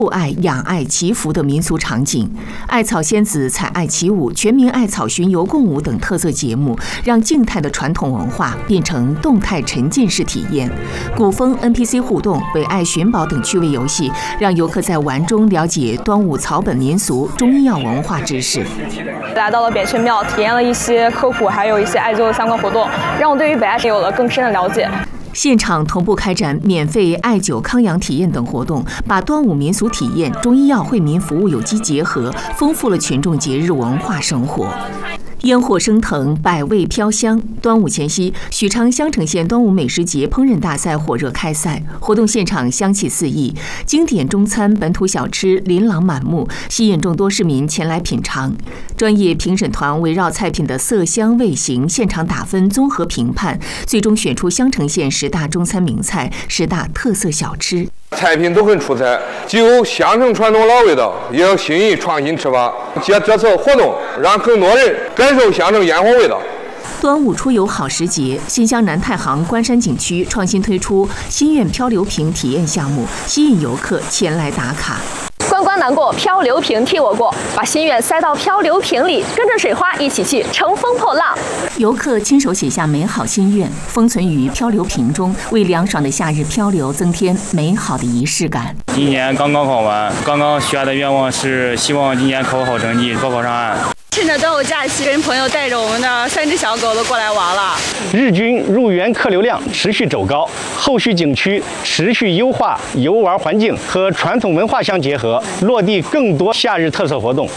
父爱、养爱、祈福的民俗场景，艾草仙子采艾起舞、全民艾草巡游共舞等特色节目，让静态的传统文化变成动态沉浸式体验。古风 NPC 互动、伪艾寻宝等趣味游戏，让游客在玩中了解端午草本民俗、中医药文化知识。 来到了扁鹊庙，体验了一些科普，还有一些艾灸的相关活动，让我对于北艾有了更深的了解。 现场同步开展免费艾灸康养体验等活动，把端午民俗体验、中医药惠民服务有机结合，丰富了群众节日文化生活。烟火升腾，百味飘香。端午前夕，许昌襄城县端午美食节烹饪大赛火热开赛，活动现场香气四溢，经典中餐、本土小吃琳琅满目，吸引众多市民前来品尝。专业评审团围绕菜品的色香味形现场打分，综合评判，最终选出襄城县10大中餐名菜、10大特色小吃。 菜品都很出彩，既有襄城传统老味道，也有新颖创新吃法。借这次活动，让更多人感受襄城烟火味道。 端午出游好时节，新乡南太行关山景区创新推出心愿漂流瓶体验项目，吸引游客前来打卡。 关关难过，漂流瓶替我过，把心愿塞到漂流瓶里，跟着水花一起去乘风破浪。 游客亲手写下美好心愿，封存于漂流瓶中，为凉爽的夏日漂流增添美好的仪式感。 今年刚刚考完，刚刚许下的愿望是希望今年考好成绩，高考上岸。 趁着端午假期，跟朋友带着我们的3只小狗都过来玩了。 日均入园客流量持续走高，后续景区持续优化游玩环境和传统文化相结合，落地更多夏日特色活动。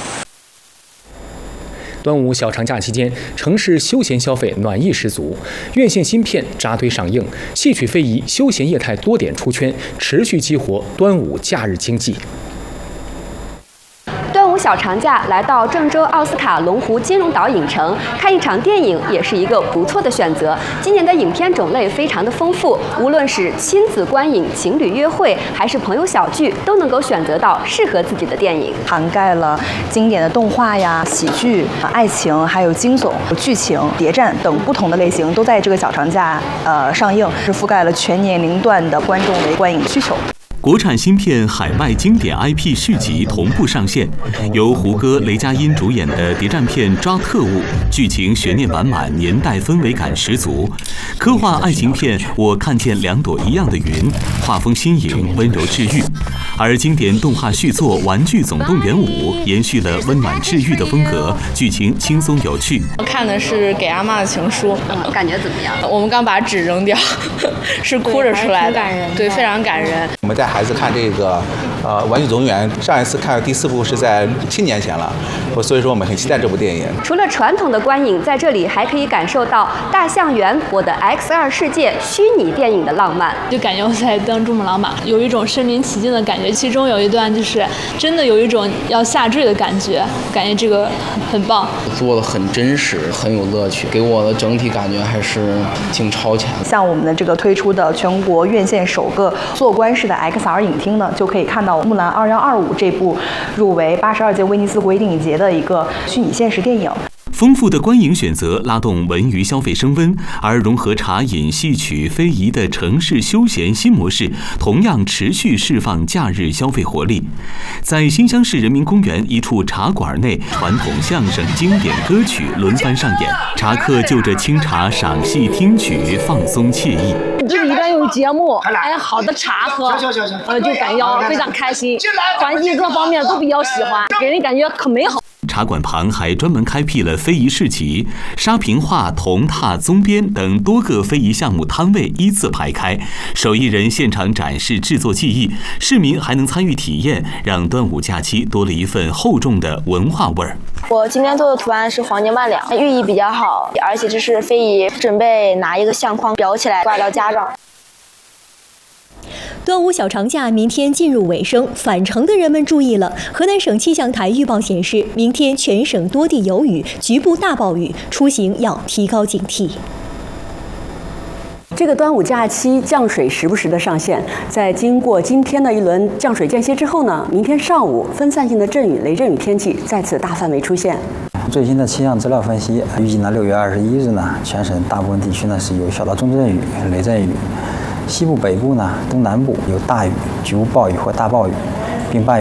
端午小长假期间，城市休闲消费暖意十足，院线新片扎堆上映，戏曲非遗、休闲业态多点出圈，持续激活端午假日经济。 端午小长假来到郑州奥斯卡龙湖金融岛影城看一场电影也是一个不错的选择。今年的影片种类非常的丰富，无论是亲子观影、情侣约会，还是朋友小聚，都能够选择到适合自己的电影。 涵盖了经典的动画呀、喜剧、爱情，还有惊悚、剧情、谍战等不同的类型，都在这个小长假上映，是覆盖了全年龄段的观众的观影需求。 国产新片海外经典 IP 续集同步上线，由胡歌、雷佳音主演的谍战片《抓特务》，剧情悬念满满，年代氛围感十足；科幻爱情片《我看见两朵一样的云》，画风新颖，温柔治愈；而经典动画续作《玩具总动员5》延续了温暖治愈的风格，剧情轻松有趣。 我看的是《给阿妈的情书》， 感觉怎么样？ 我们刚把纸扔掉，是哭着出来的，对，非常感人。 我们带孩子看这个玩具总动员，上一次看第4部是在7年前了，所以说我们很期待这部电影。 除了传统的观影，在这里还可以感受到大象园我的 X2世界虚拟电影的浪漫， 就感觉我在当珠穆朗玛，有一种身临其境的感觉。其中有一段就是真的有一种要下坠的感觉，感觉这个很棒， 做的很真实，很有乐趣，给我的整体感觉还是挺超前的。 像我们的这个推出的全国院线首个坐观式的 XR 影厅呢，就可以看到《木兰2025》这部入围82届威尼斯国际电影节的一个虚拟现实电影。 丰富的观影选择拉动文娱消费升温，而融合茶饮、戏曲、非遗的城市休闲新模式，同样持续释放假日消费活力。在新乡市人民公园一处茶馆内，传统相声、经典歌曲轮番上演，茶客就着清茶赏戏听曲，放松惬意。 就是一边有节目，好的茶喝，就感觉非常开心，环境各方面都比较喜欢，给人感觉可美好。 茶馆旁还专门开辟了非遗市集，沙坪画、铜拓、棕编等多个非遗项目摊位依次排开，手艺人现场展示制作技艺，市民还能参与体验，让端午假期多了一份厚重的文化味儿。 我今天做的图案是黄金万两，寓意比较好，而且这是非遗，准备拿一个相框裱起来挂到家上。 端午小长假明天进入尾声，返程的人们注意了！河南省气象台预报显示，明天全省多地有雨，局部大暴雨，出行要提高警惕。 这个端午假期降水时不时的上线，在经过今天的一轮降水间歇之后呢，明天上午分散性的阵雨、雷阵雨天气再次大范围出现。 最新的气象资料分析，预计呢6月21日呢，全省大部分地区呢是有小到中阵雨、雷阵雨。西部、北部呢、东南部有大雨、局部暴雨或大暴雨，并伴有